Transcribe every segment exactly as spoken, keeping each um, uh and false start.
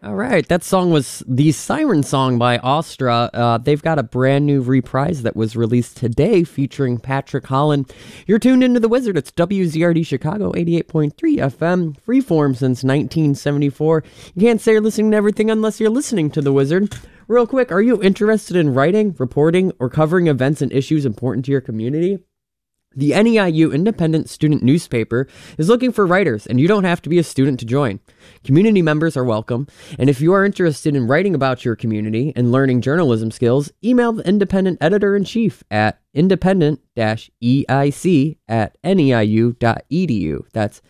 All right, that song was the Siren Song by Astra. Uh, they've got a brand new reprise that was released today featuring Patrick Holland. You're tuned into The Wizard. It's W Z R D Chicago eighty-eight point three F M, freeform since nineteen seventy-four. You can't say you're listening to everything unless you're listening to The Wizard. Real quick, are you interested in writing, reporting, or covering events and issues important to your community? The N E I U Independent Student Newspaper is looking for writers, and you don't have to be a student to join. Community members are welcome, and if you are interested in writing about your community and learning journalism skills, email the Independent Editor-in-Chief at independent-eic at neiu dot edu. That's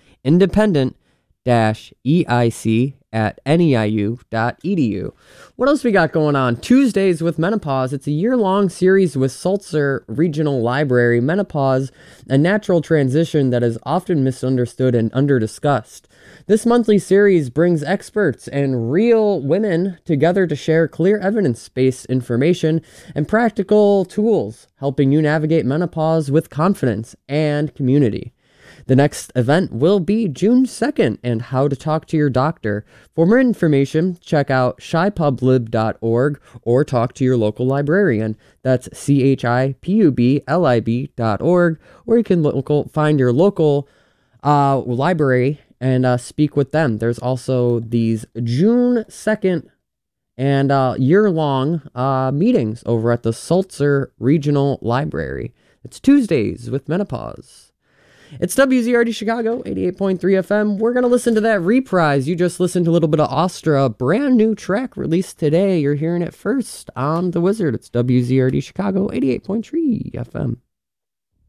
independent-eic at neiu dot edu. What else we got going on? Tuesdays with Menopause. It's a year-long series with Sulzer Regional Library. Menopause, a natural transition that is often misunderstood and under-discussed. This monthly series brings experts and real women together to share clear evidence-based information and practical tools, helping you navigate menopause with confidence and community. The next event will be June second, and how to talk to your doctor. For more information, check out chipublib dot org or talk to your local librarian. That's C H I P U B L I B dot org, or you can local, find your local uh, library and uh, speak with them. There's also these June second and uh, year-long uh, meetings over at the Sulzer Regional Library. It's Tuesdays with Menopause. It's W Z R D Chicago, eighty-eight point three F M. We're going to listen to that reprise. You just listened to a little bit of Astra, a brand new track released today. You're hearing it first on The Wizard. It's W Z R D Chicago, eighty-eight point three F M.